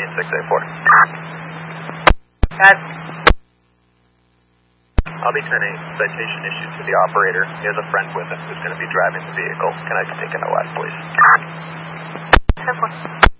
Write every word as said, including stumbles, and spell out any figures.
fifteen six eight four. Guys. I'll be ten eight. Citation issued to the operator. He has a friend with him who's going to be driving the vehicle. Can I take a no act, please? ten four.